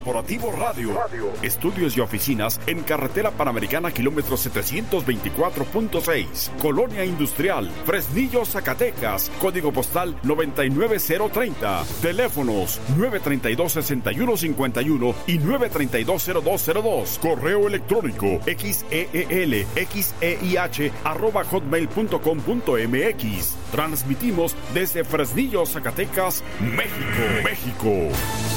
Corporativo Radio. Estudios y oficinas en Carretera Panamericana, kilómetro 724.6. Colonia Industrial, Fresnillo, Zacatecas. Código postal 99030. Teléfonos 932-6151 y 932-0202. Correo electrónico xeelxeih@hotmail.com.mx. Transmitimos desde Fresnillo, Zacatecas, México.